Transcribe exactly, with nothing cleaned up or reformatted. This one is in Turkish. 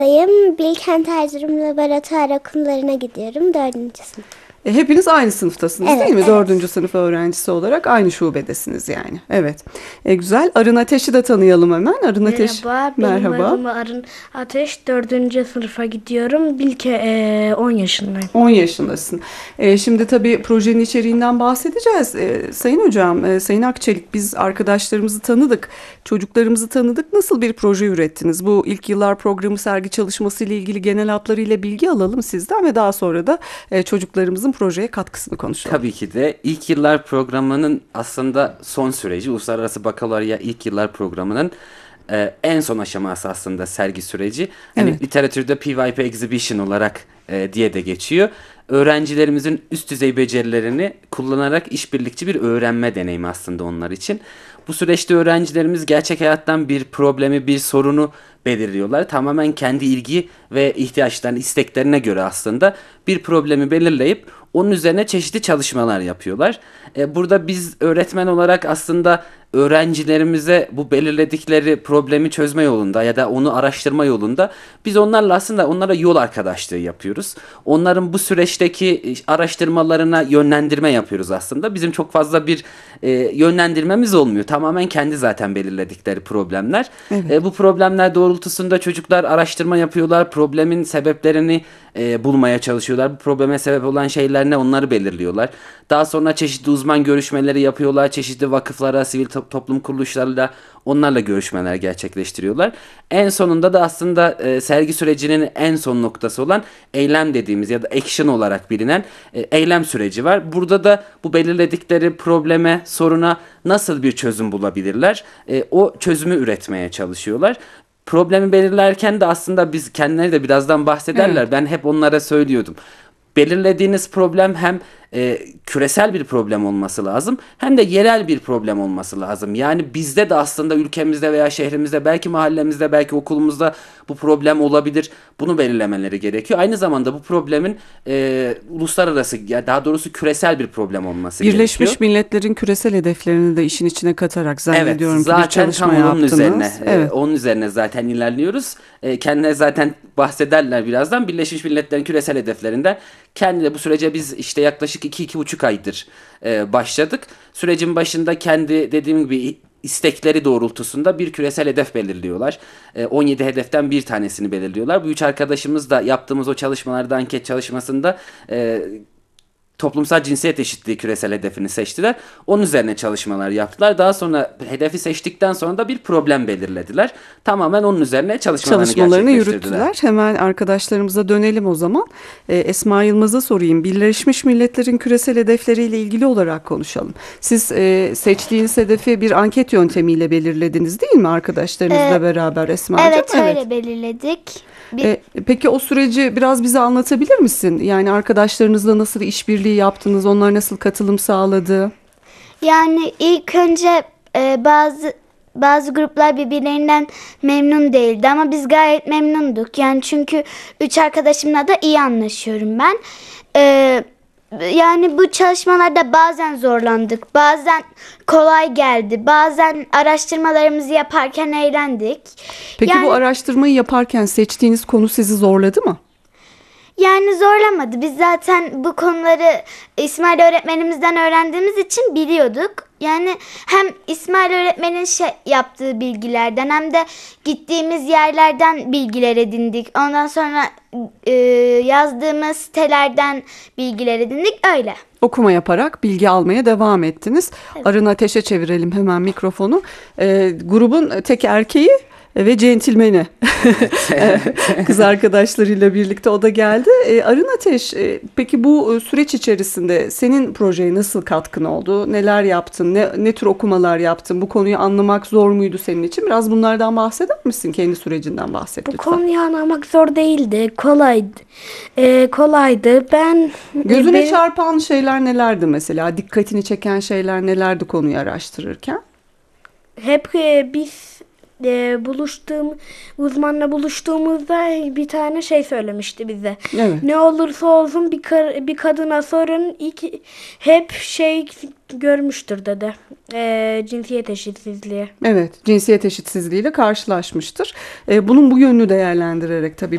Bilkent Erzurum Laboratuvar Okullarına gidiyorum. Dördüncü sınıf. E, hepiniz aynı sınıftasınız Evet, değil mi? evet. Dördüncü sınıf öğrencisi olarak aynı şubedesiniz yani. Evet. E, güzel. Arın Ateş'i de tanıyalım hemen. Arın Ateş. Merhaba, benim Merhaba. adım Arın Ateş. Dördüncü sınıfa gidiyorum. Bilke e, on yaşındayım. on yaşındasın. E, şimdi tabii projenin içeriğinden bahsedeceğiz. E, Sayın Hocam, e, Sayın Akçelik, biz arkadaşlarımızı tanıdık, çocuklarımızı tanıdık. Nasıl bir proje ürettiniz? Bu ilk yıllar programı sergi çalışması ile ilgili genel hatlarıyla bilgi alalım sizden ve daha sonra da e, çocuklarımızın projeye katkısını konuşalım. Tabii ki de ilk yıllar programının aslında son süreci, Uluslararası Bakalorya ilk yıllar programının e, en son aşaması aslında sergi süreci. Hani Evet. literatürde P Y P Exhibition olarak e, diye de geçiyor. Öğrencilerimizin üst düzey becerilerini kullanarak işbirlikçi bir öğrenme deneyimi aslında onlar için. Bu süreçte öğrencilerimiz gerçek hayattan bir problemi, bir sorunu belirliyorlar. Tamamen kendi ilgi ve ihtiyaçlarına, isteklerine göre aslında bir problemi belirleyip onun üzerine çeşitli çalışmalar yapıyorlar. E, burada biz öğretmen olarak aslında öğrencilerimize bu belirledikleri problemi çözme yolunda ya da onu araştırma yolunda biz onlarla aslında onlara yol arkadaşlığı yapıyoruz. Onların bu süreçteki araştırmalarına yönlendirme yapıyoruz aslında. Bizim çok fazla bir e, yönlendirmemiz olmuyor. Tamamen kendi zaten belirledikleri problemler. Evet. E, bu problemler doğrultusunda çocuklar araştırma yapıyorlar. Problemin sebeplerini e, bulmaya çalışıyorlar. Bu probleme sebep olan şeyler ne, onları belirliyorlar. Daha sonra çeşitli uzman görüşmeleri yapıyorlar. Çeşitli vakıflara, sivil to- toplum kuruluşlarıyla onlarla görüşmeler gerçekleştiriyorlar. En sonunda da aslında e, sergi sürecinin en son noktası olan eylem dediğimiz ya da action olarak bilinen e, eylem süreci var. Burada da bu belirledikleri probleme, soruna nasıl bir çözüm bulabilirler? E, o çözümü üretmeye çalışıyorlar. Problemi belirlerken de aslında biz kendileri de birazdan bahsederler. Evet. Ben hep onlara söylüyordum. Belirlediğiniz problem hem e, küresel bir problem olması lazım hem de yerel bir problem olması lazım. Yani bizde de aslında ülkemizde veya şehrimizde, belki mahallemizde, belki okulumuzda bu problem olabilir. Bunu belirlemeleri gerekiyor. Aynı zamanda bu problemin e, uluslararası, ya daha doğrusu küresel bir problem olması Birleşmiş gerekiyor. Milletler'in küresel hedeflerini de işin içine katarak zannediyorum Evet, ki bir zaten çalışma tam onun yaptınız. üzerine, e, Evet. onun üzerine zaten ilerliyoruz. E, kendileri zaten bahsederler birazdan. Birleşmiş Milletler'in küresel hedeflerinden. Kendi de bu sürece biz işte yaklaşık iki iki buçuk aydır e, başladık. Sürecin başında kendi dediğim gibi istekleri doğrultusunda bir küresel hedef belirliyorlar. E, on yedi hedeften bir tanesini belirliyorlar. Bu üç arkadaşımız da yaptığımız o çalışmalarda, anket çalışmasında e, toplumsal cinsiyet eşitliği küresel hedefini seçtiler. Onun üzerine çalışmalar yaptılar. Daha sonra hedefi seçtikten sonra da bir problem belirlediler. Tamamen onun üzerine çalışmalarını, Çalışmalarını gerçekleştirdiler. yürüttüler. Hemen arkadaşlarımıza dönelim o zaman. Ee, Esma Yılmaz'a sorayım. Birleşmiş Milletler'in küresel hedefleriyle ilgili olarak konuşalım. Siz e, seçtiğiniz hedefi bir anket yöntemiyle belirlediniz değil mi arkadaşlarınızla Ee, beraber Esma'cığım? Evet, öyle belirledik. Bir, E, peki o süreci biraz bize anlatabilir misin? Yani arkadaşlarınızla nasıl işbirliği yaptınız? Onlar nasıl katılım sağladı? yani ilk önce e, bazı bazı gruplar birbirlerinden memnun değildi ama biz gayet memnunduk. Yani çünkü üç arkadaşımla da iyi anlaşıyorum ben. Ee, Yani bu çalışmalarda bazen zorlandık, bazen kolay geldi, bazen araştırmalarımızı yaparken eğlendik. Peki yani, bu araştırmayı yaparken seçtiğiniz konu sizi zorladı mı? Yani zorlamadı. Biz zaten bu konuları İsmail öğretmenimizden öğrendiğimiz için biliyorduk. Yani hem İsmail öğretmenin şey yaptığı bilgilerden hem de gittiğimiz yerlerden bilgiler edindik. Ondan sonra e, yazdığımız sitelerden bilgiler edindik. Öyle. Okuma yaparak bilgi almaya devam ettiniz. Arın Ateş'e çevirelim hemen mikrofonu. Ee, grubun tek erkeği ve centilmeni. Kız arkadaşlarıyla birlikte o da geldi. Ee, Arın Ateş, e, peki bu süreç içerisinde senin projeye nasıl katkın oldu? Neler yaptın? Ne, ne tür okumalar yaptın? Bu konuyu anlamak zor muydu senin için? Biraz bunlardan bahseder misin? Kendi sürecinden bahset Bu lütfen. konuyu anlamak zor değildi. Kolaydı. Ee, kolaydı. Ben Gözüne benim- çarpan şeyler nelerdi mesela? Dikkatini çeken şeyler nelerdi konuyu araştırırken? hep e, biz e, buluştuğum uzmanla buluştuğumuzda bir tane şey söylemişti bize. Evet. Ne olursa olsun bir kar- bir kadına sorun, ilk hep şey görmüştür dedi. E, cinsiyet eşitsizliği. Evet, cinsiyet eşitsizliğiyle karşılaşmıştır. Ee, bunun bu yönünü değerlendirerek tabii